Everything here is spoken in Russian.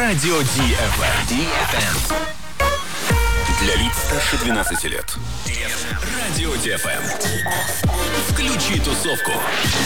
Радио DFM. Для лиц старше 12 лет. Радио DFM. Включи тусовку.